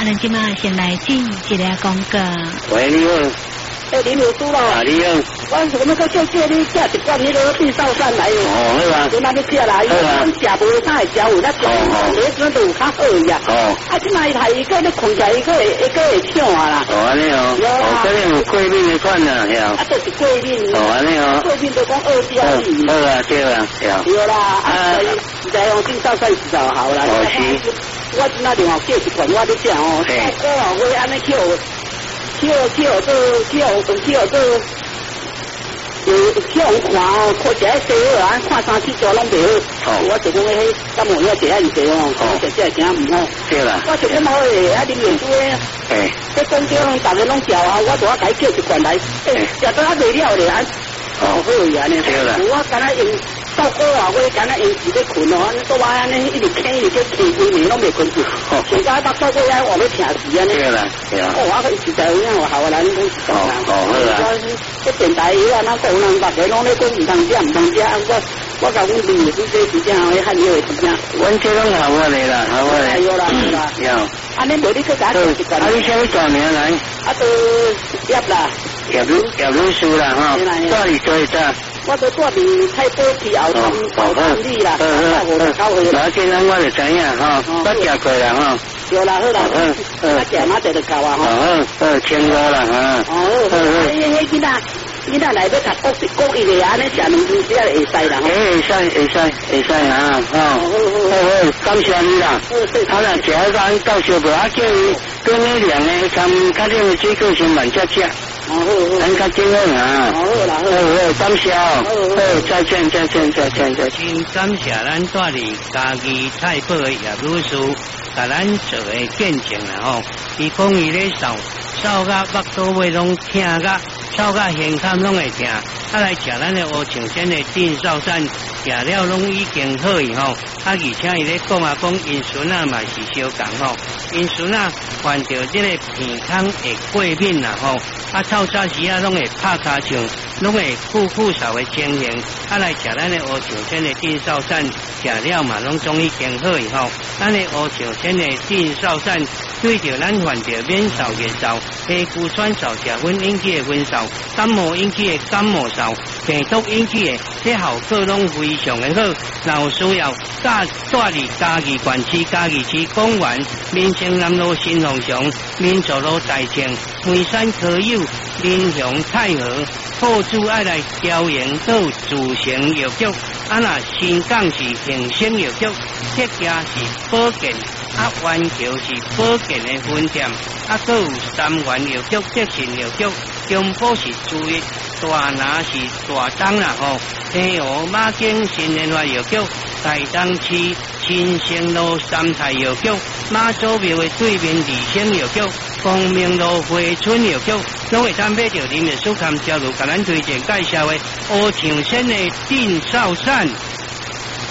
咱今嘛先来进一个广告。 喂，你好。 林老师咯。 啊，你好。 我那个叫你寄一罐那个地少散来哟。 哦，好啊。 我那你寄来，因为咱食无啥会食有，咱食有时阵就有较好呀。哦。啊，即摆伊伊个你困起来，伊个会抢啊啦。 哦，安尼哦。哦，这里有贵宾的款啊，是啊。 啊，就是贵宾。 哦，安尼哦。 贵宾都讲2标米。 好啊，对啊，对啊。 对啦，啊，现在用地少散是就好啦。 哦，是。 我今仔电话叫一罐，我咧食哦。嘿。我啊，我安尼叫叫人看哦，看一个细好啊，看3、4桌拢袂好。我就讲迄感冒药食遐尼济哦，食食惊唔好。对啦。我就感冒诶，啊啉药水诶。嘿。这公叫人逐个拢食啊，我就我家叫一罐来，食到啊袂了咧，好呀呢。对啦。我敢若用照顾啊，我敢若用自己困哦，都话安尼一直啃一直啃规暝拢袂困住。现在把照顾遐我要听死啊呢。对啦，对啦。我实在有影我好啊，咱讲是讲啦。好啊。这电台以后，那个人逐个拢咧讲唔通食，唔通食，我甲阮朋友这时间会喊你会听。阮这拢好我嘞啦，好我嘞。有啦，有啦。有。安尼无你去甲一罐。啊，你啥物大名来？啊，都叶啦。叶律师啦，哈。大理做啥？我都住伫太保区后山里啦。那今咱我就知影哈，我食过啦哈。有啦，好啦，我食嘛就够啊哈。清高啦哈。迄囡仔来要读国语的，安尼食2顿只会使啦。会使啊，好，感谢你啦。好啦，食迄个到小无啊，叫伊跟你凉的参较冷的水果先慢食食。好，咱较健康啊。好，感谢哦。好，再见。 请感谢咱带嚟家己太保的叶律师，甲咱做个见证啦吼。伊讲伊咧扫甲腹肚尾拢疼甲，扫甲胸坎拢会疼。啊来食咱的乌青仙的定少散，食了拢已经好以后，而且伊咧讲因孙啊嘛是相共吼，因孙啊患着这个鼻腔的过敏啦吼。透早时拢会拍骹唱，拢会酷嗽的情形。来食咱的乌青仙的定少散，食了嘛拢总已经好以后，咱的乌青仙的定少散对着咱患着免扫热嗽、皮肤喘嗽、食薰引起的薰嗽、感冒引起的感冒嗽、病毒引起的，这效果拢非常的好。若需要带入嘉义县市、嘉义市公园、民生南路新丰祥、民族路大庆、梅山科友、民雄太和。后主爱来调研到自成药局，若新港是恒生药局，这家是保健，环球是保健的分店，还有三元药局、德信药局，中埔是注意，大拿是大东啦吼，天河马景新联华药局，台东市新生路三泰药局，马祖庙的对面李生药局。光明路惠春药局，拢会参买到林秘书含招入，甲咱推荐介绍的乌青仙的定少散。